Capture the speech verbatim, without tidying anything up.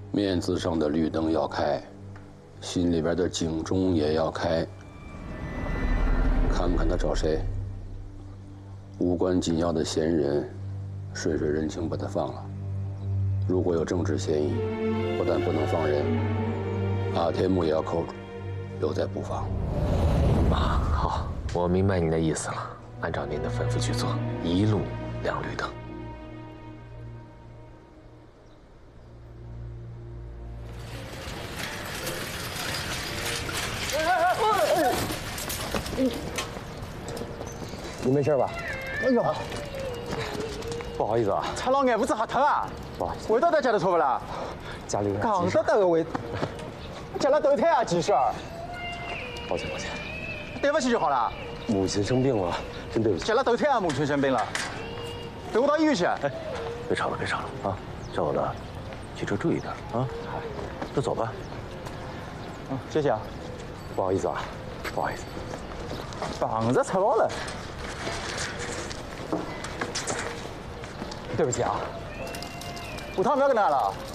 面子上的绿灯要开，心里边的警钟也要开。看看他找谁，无关紧要的闲人，顺水人情把他放了。如果有政治嫌疑，不但不能放人，阿天木也要扣住，留在布防。 啊，好，我明白您的意思了，按照您的吩咐去做，一路亮绿灯。 你没事吧？ 哎呦， 不好意思啊， 擦老眼不是吓脱啊！ 不好意思， 味道都吃得出不啦？ 家里有点讲急事得得个味，吃了头天啊急事儿， 抱歉抱歉， 对不起就好了。 母亲生病了，真对不起。 吃了头天啊，母亲生病了，陪我到医院去。哎， 别吵了，别吵了啊！叫我呢，骑车注意点啊！都走吧。 嗯，谢谢啊。 不好意思啊，不好意思。 房子拆了，对不起啊，五趟不要跟他了。